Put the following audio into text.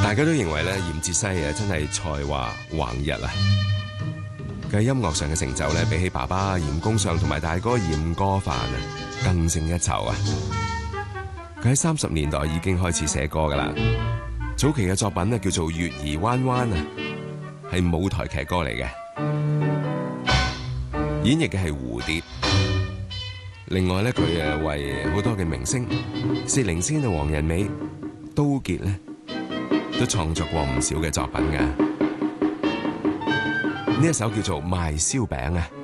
大家都認為咧，嚴哲西啊真係才華橫溢啊！佢喺音樂上嘅成就咧，比起爸爸嚴公上同埋大哥嚴歌範啊，更勝一籌啊！佢喺30年代已經開始寫歌噶啦，早期嘅作品咧叫做《月兒彎彎》啊，係舞台劇歌嚟嘅，演繹嘅係蝴蝶。另外咧，佢為好多嘅明星，薛靈仙啊、黃仁美、都傑咧，都創作過唔少嘅作品㗎。呢一首叫做《賣燒餅》啊。